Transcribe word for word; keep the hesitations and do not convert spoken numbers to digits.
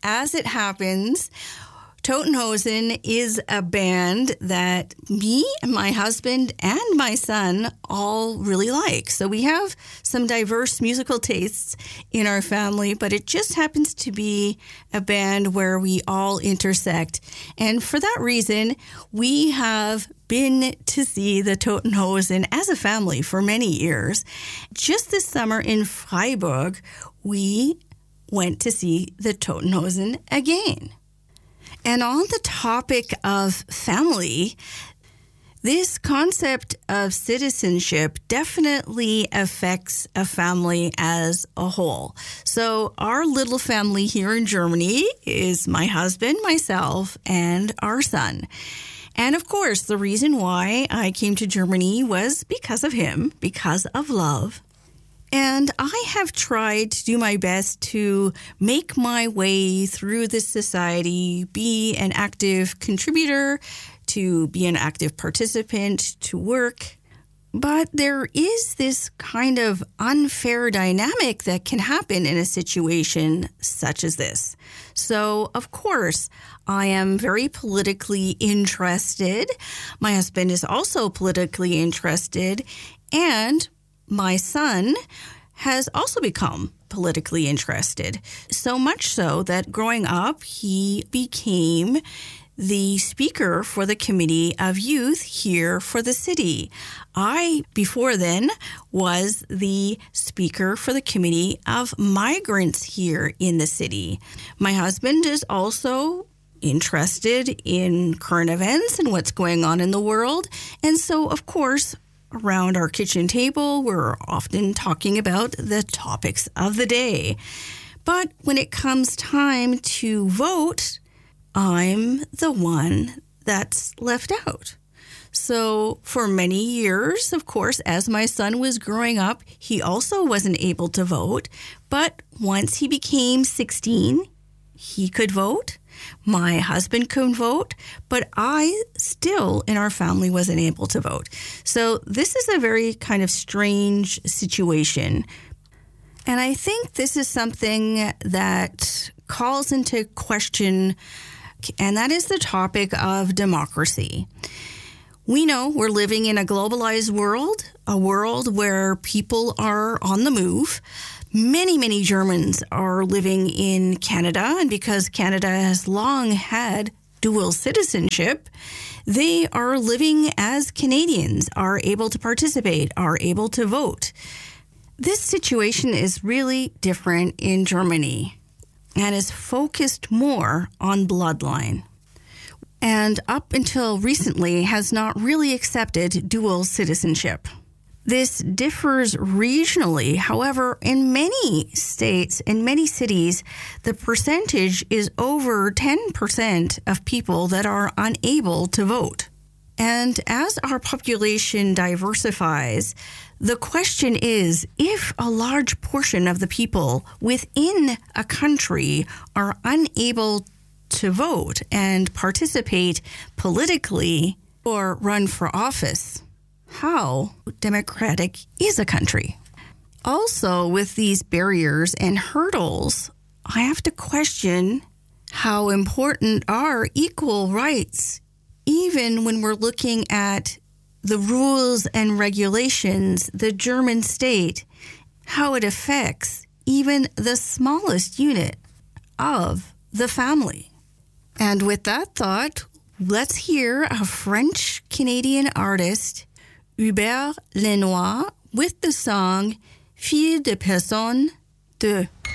as it happens, Totenhosen is a band that me and my husband and my son all really like. So we have some diverse musical tastes in our family, but it just happens to be a band where we all intersect. And for that reason, we have been to see the Totenhosen as a family for many years. Just this summer in Freiburg, we went to see the Totenhosen again. And on the topic of family, this concept of citizenship definitely affects a family as a whole. So our little family here in Germany is my husband, myself, and our son. And of course, the reason why I came to Germany was because of him, because of love. And I have tried to do my best to make my way through this society, be an active contributor, to be an active participant, to work. But there is this kind of unfair dynamic that can happen in a situation such as this. So, of course, I am very politically interested. My husband is also politically interested, and my son has also become politically interested, so much so that growing up, he became the speaker for the Committee of Youth here for the city. I, before then, was the speaker for the Committee of Migrants here in the city. My husband is also interested in current events and what's going on in the world, and so, of course, around our kitchen table, we're often talking about the topics of the day. But when it comes time to vote, I'm the one that's left out. So for many years, of course, as my son was growing up, he also wasn't able to vote. But once he became sixteen, he could vote. My husband could vote, but I still, in our family, wasn't able to vote. So this is a very kind of strange situation. And I think this is something that calls into question, and that is the topic of democracy. We know we're living in a globalized world, a world where people are on the move. Many, many Germans are living in Canada, and because Canada has long had dual citizenship, they are living as Canadians, are able to participate, are able to vote. This situation is really different in Germany and is focused more on bloodline, and up until recently has not really accepted dual citizenship. This differs regionally. However, in many states, in many cities, the percentage is over ten percent of people that are unable to vote. And as our population diversifies, the question is, if a large portion of the people within a country are unable to vote and participate politically or run for office, how democratic is a country? Also, with these barriers and hurdles, I have to question how important are equal rights, even when we're looking at the rules and regulations, the German state, how it affects even the smallest unit of the family. And with that thought, let's hear a French-Canadian artist, Hubert Lenoir, with the song Fille de Personne de